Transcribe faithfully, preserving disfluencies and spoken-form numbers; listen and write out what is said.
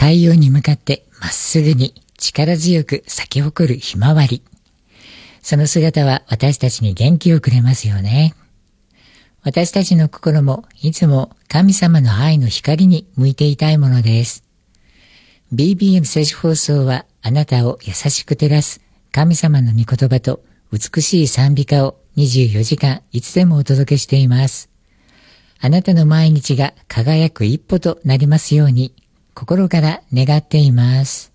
太陽に向かってまっすぐに力強く咲き誇るひまわり。その姿は私たちに元気をくれますよね。私たちの心もいつも神様の愛の光に向いていたいものです。ビービーエム 聖書放送はあなたを優しく照らす神様の御言葉と美しい賛美歌をにじゅうよじかんいつでもお届けしています。あなたの毎日が輝く一歩となりますように心から願っています。